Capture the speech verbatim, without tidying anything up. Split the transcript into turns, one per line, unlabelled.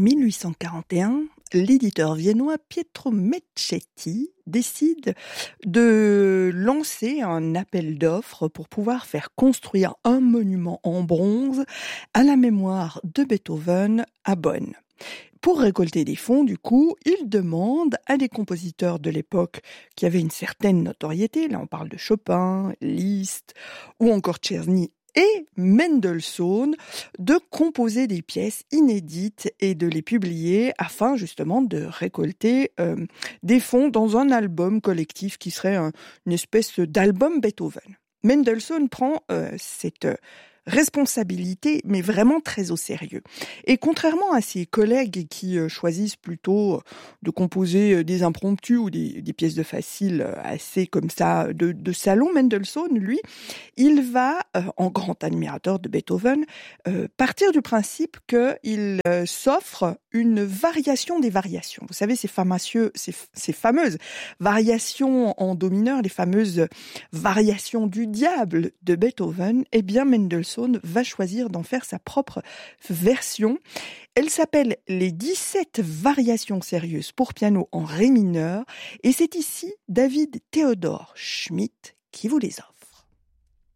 mille huit cent quarante et un, l'éditeur viennois Pietro Meccetti décide de lancer un appel d'offres pour pouvoir faire construire un monument en bronze à la mémoire de Beethoven à Bonn. Pour récolter des fonds, du coup, il demande à des compositeurs de l'époque qui avaient une certaine notoriété, là on parle de Chopin, Liszt ou encore Czerny et Mendelssohn, de composer des pièces inédites et de les publier afin justement de récolter euh, des fonds dans un album collectif qui serait un, une espèce d'album Beethoven. Mendelssohn prend euh, cette responsabilité, mais vraiment très au sérieux. Et contrairement à ses collègues qui euh, choisissent plutôt de composer euh, des impromptus ou des, des pièces de facile euh, assez comme ça de, de salon, Mendelssohn, lui, il va, euh, en grand admirateur de Beethoven, euh, partir du principe qu'il euh, s'offre une variation des variations. Vous savez, ces, fameux, ces, ces fameuses variations en do mineur, les fameuses variations du diable de Beethoven, eh bien Mendelssohn va choisir d'en faire sa propre version. Elle s'appelle les dix-sept variations sérieuses pour piano en ré mineur et c'est ici David Theodor Schmidt qui vous les offre.